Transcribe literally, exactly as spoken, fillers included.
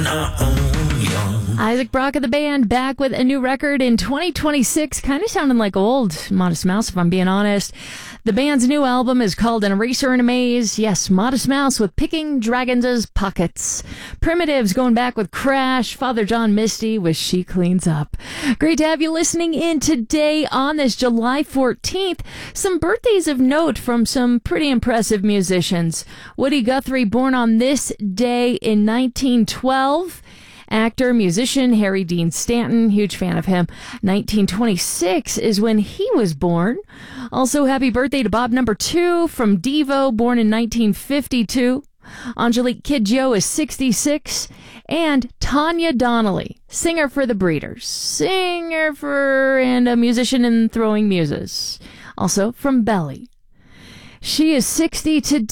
Isaac Brock of the band back with a new record in twenty twenty-six, kind of sounding like old Modest Mouse, if I'm being honest. The band's new album is called An Eraser in a Maze. Yes, Modest Mouse with Picking Dragons' Pockets. Primitives going back with Crash. Father John Misty with She Cleans Up. Great to have you listening in today on this July fourteenth. Some birthdays of note from some pretty impressive musicians. Woody Guthrie, born on this day in nineteen twelve. Actor, musician, Harry Dean Stanton, huge fan of him. nineteen twenty-six is when he was born. Also, happy birthday to Bob Number Two from Devo, born in nineteen fifty-two. Angelique Kidjo is sixty-six. And Tanya Donnelly, singer for the Breeders. Singer for and a musician in Throwing Muses. Also from Belly. She is sixty today.